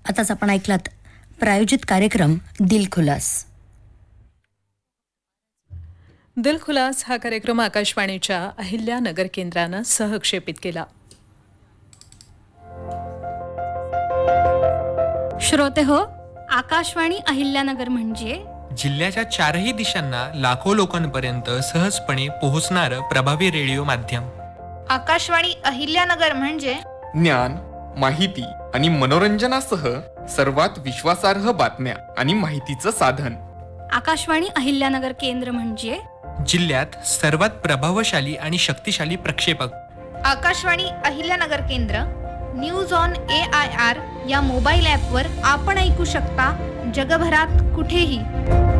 आताच आपण ऐकलात प्रायोजित कार्यक्रम दिलखुलास. दिलखुलास हा कार्यक्रम आकाशवाणीच्या अहिल्यानगर केंद्रानं सहक्षेपित केला. श्रोते हो, आकाशवाणी अहिल्यानगर म्हणजे जिल्ह्याच्या चारही दिशांना लाखो लोकांपर्यंत सहजपणे पोहोचणारं प्रभावी रेडिओ माध्यम. आकाशवाणी अहिल्यानगर म्हणजे ज्ञान, माहिती आणि मनोरंजनासह सर्वात विश्वासार्ह बातम्या आणि माहितीचं साधन. आकाशवाणी अहिल्यानगर केंद्र म्हणजे जिल्ह्यात सर्वात प्रभावशाली आणि शक्तिशाली प्रक्षेपक. आकाशवाणी अहिल्यानगर केंद्र न्यूज ऑन AIR या मोबाईल ॲपवर आपण ऐकू शकता जगभरात कुठेही.